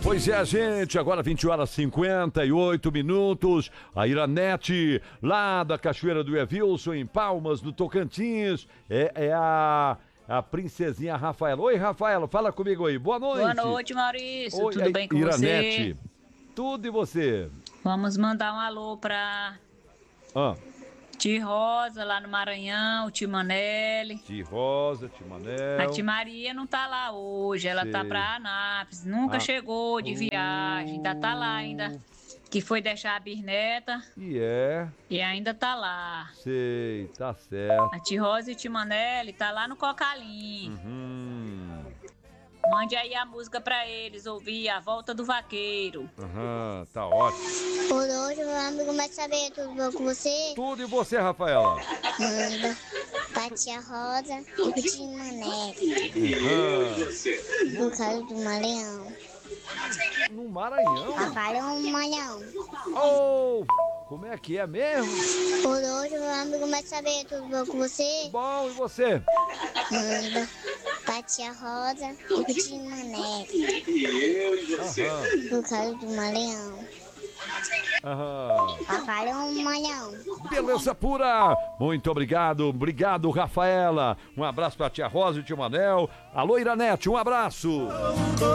Pois é, gente, agora 20 horas 58 minutos. A Iranete, lá da Cachoeira do Evilson, em Palmas, no Tocantins. É a princesinha Rafaela. Oi, Rafaela, fala comigo aí. Boa noite. Boa noite, Maurício. Oi, tudo bem com Iranete. você? Tudo e você? Vamos mandar um alô pra Tia Rosa, lá no Maranhão, Tia Manelli. Tia Rosa, Tia Manel. A Tia Maria não tá lá hoje, ela tá pra Anápolis. Nunca chegou de viagem, ainda tá lá ainda. Que foi deixar a bisneta. E ainda tá lá. Sei, tá certo. A Tia Rosa e Tia Manelli tá lá no Cocalinho. Mande aí a música pra eles ouvir, A Volta do Vaqueiro. Tá ótimo. Por hoje, meu amigo, vai saber tudo bom com você? Tudo e você, Rafaela? Manda pra Tia Rosa e pro Tio Manelli. No caso do Maranhão. No Maranhão? Maranhão, Maranhão. Oh, como é que é mesmo? Por hoje, meu amigo, vai saber tudo bom com você? Bom, e você? Manda pra Tia Rosa e pro Tio Manelli. No caso do Maranhão. Maranhão, Maranhão. Beleza pura. Muito obrigado, Rafaela. Um abraço pra Tia Rosa e Tio Manel. Alô, Iranete, um abraço.